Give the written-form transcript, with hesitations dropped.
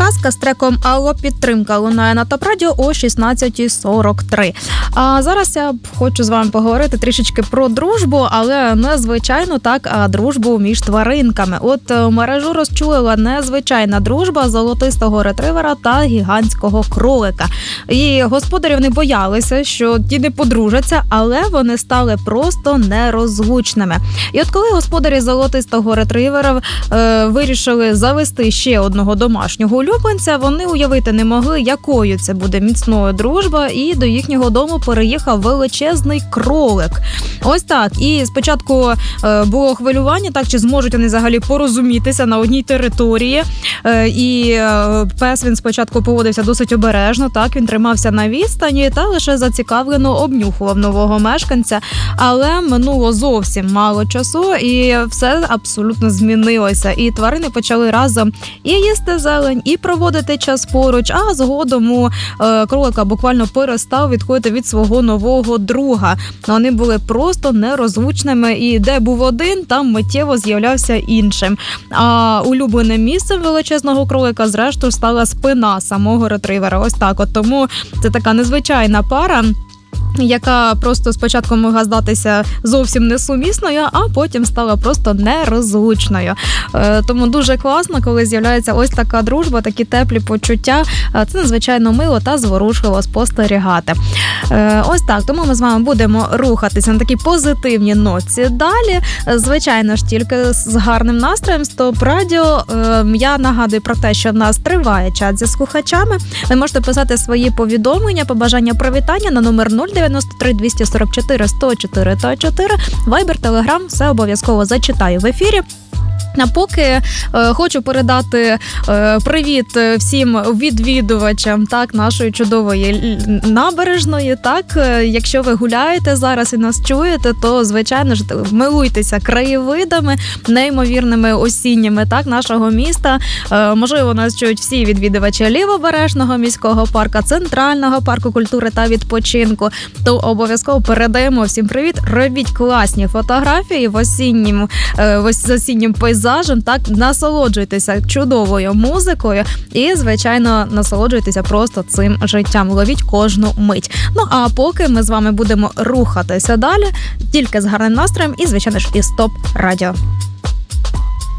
Казка з треком «Алло, підтримка» лунає на ТОП Радіо о 16:43. А зараз я хочу з вами поговорити трішечки про дружбу, але не звичайно так, а дружбу між тваринками. От мережу розчулила незвичайна дружба золотистого ретривера та гігантського кролика. І господарів не боялися, що ті не подружаться, але вони стали просто нерозлучними. І от коли господарі золотистого ретривера вирішили завести ще одного домашнього улюбленця, вони уявити не могли, якою це буде міцною дружба, і до їхнього дому переїхав величезний кролик. Ось так. І спочатку було хвилювання, так, чи зможуть вони взагалі порозумітися на одній території. І пес, він спочатку поводився досить обережно, так, він тримався на відстані та лише зацікавлено обнюхував нового мешканця. Але минуло зовсім мало часу, і все абсолютно змінилося. І тварини почали разом і їсти зелень, і проводити час поруч, а згодом у кролика буквально перестав відходити від свого нового друга. Вони були просто нерозлучними, і де був один, там миттєво з'являвся іншим. А улюбленим місцем величезного кролика, зрештою, стала спина самого ретривера. Ось так от. Тому це така незвичайна пара, яка просто спочатку могла здатися зовсім несумісною, а потім стала просто нерозлучною. Тому дуже класно, коли з'являється ось така дружба, такі теплі почуття. Це надзвичайно мило та зворушливо спостерігати. Ось так, тому ми з вами будемо рухатися на такій позитивній ноті далі. Звичайно ж, тільки з гарним настроєм, з ТОП Радіо. Я нагадую про те, що в нас триває чат зі слухачами. Ви можете писати свої повідомлення, побажання, привітання на номер 093 244 104 та 4. Вайбер, Телеграм, все обов'язково зачитаю в ефірі. А поки хочу передати привіт всім відвідувачам, так, нашої чудової набережної. Так, якщо ви гуляєте зараз і нас чуєте, то, звичайно ж, милуйтеся краєвидами, неймовірними осінніми, так, нашого міста. Можливо, нас чують всі відвідувачі Лівобережного міського парку, Центрального парку культури та відпочинку. То обов'язково передаємо всім привіт. Робіть класні фотографії в осіннім пейзажем, так, насолоджуйтеся чудовою музикою і, звичайно, насолоджуйтеся просто цим життям. Ловіть кожну мить. Ну, а поки ми з вами будемо рухатися далі, тільки з гарним настроєм і, звичайно ж, із ТОП Радіо.